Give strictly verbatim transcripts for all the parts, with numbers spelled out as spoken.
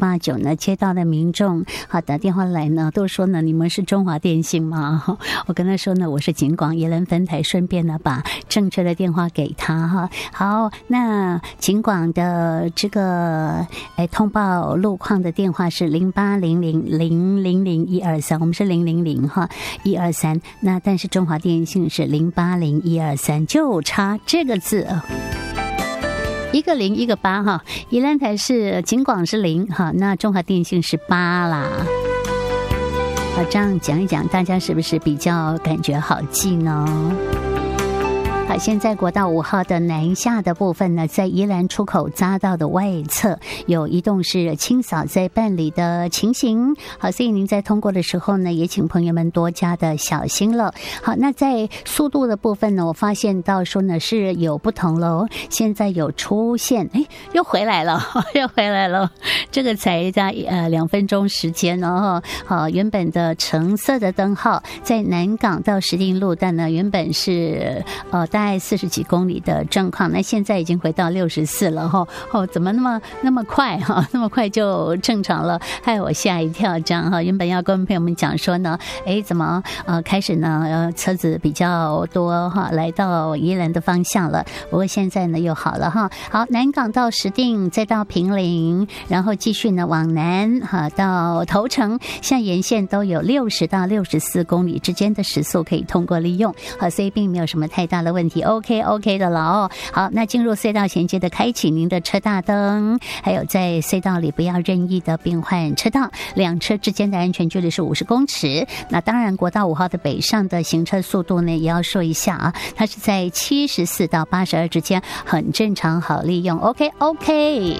八九呢接到的民众好打电话来呢，都说呢你们是中华电信吗？我跟他说呢我是警广宜兰分台，顺便呢把正确的电话给他哈。好，那警广的这个哎通报路况的电话是零八零零零零零一二三，我们是零零零哈一二三，那但是中华电信是零八零一二三，就差这个字啊。一个零一个八哈，宜兰台是警广是零哈，那中华电信是八啦。好，这样讲一讲，大家是不是比较感觉好记呢？好，现在国道五号的南下的部分呢，在宜兰出口匝道的外侧有移动式清扫在办理的情形。好，所以您在通过的时候呢，也请朋友们多加的小心了。好，那在速度的部分呢，我发现到说呢是有不同喽。现在有出现，哎，又回来了，又回来了。这个才在呃两分钟时间哦。好，原本的橙色的灯号在南港到石碇路段呢，原本是呃大概四十几公里的状况，那现在已经回到六十四了哈。哦，怎么那么那么快哈？那么快就正常了，害我吓一跳。这样哈，原本要跟朋友们讲说呢，哎，怎么呃开始呢呃车子比较多哈，来到宜兰的方向了。不过现在呢又好了哈。好，南港到石碇，再到坪林，然后继续呢往南哈到头城，现在沿线都有六十到六十四公里之间的时速可以通过利用。好，所以并没有什么太大的问题。OK OK 的了哦。好，那进入隧道前接的开启您的车大灯，还有在隧道里不要任意的变换车道，两车之间的安全距离是五十公尺。那当然国道五号的北上的行车速度呢也要说一下啊，它是在七十四到八十二之间，很正常好利用。 OK OK。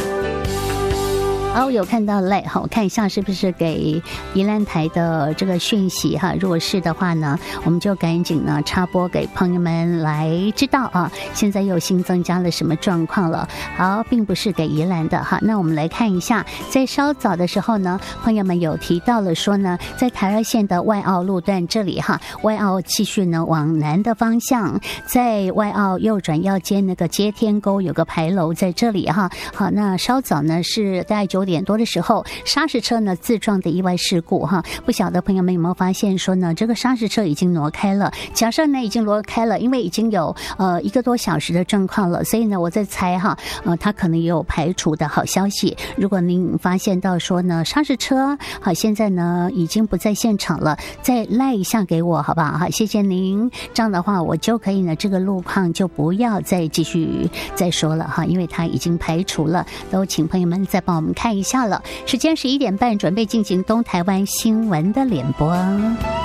好，有看到嘞，好，我看一下是不是给宜兰台的这个讯息哈，如果是的话呢，我们就赶紧呢插播给朋友们来知道啊，现在又新增加了什么状况了。好，并不是给宜兰的哈，那我们来看一下，在稍早的时候呢，朋友们有提到了说呢，在台二线的外澳路段这里哈，外澳继续呢往南的方向，在外澳右转要接那个接天沟有个牌楼在这里哈。好，那稍早呢是大概九点多的时候，砂石车呢自撞的意外事故哈，不晓得朋友们有没有发现说呢，这个砂石车已经挪开了，假设呢已经挪开了，因为已经有呃一个多小时的状况了，所以呢我在猜哈，呃它可能也有排除的好消息。如果您发现到说呢砂石车好现在呢已经不在现场了，再赖一下给我好不好？好，谢谢您，这样的话我就可以呢这个路况就不要再继续再说了哈，因为它已经排除了，都请朋友们再帮我们看一下了。时间十一点半，准备进行东台湾新闻的联播。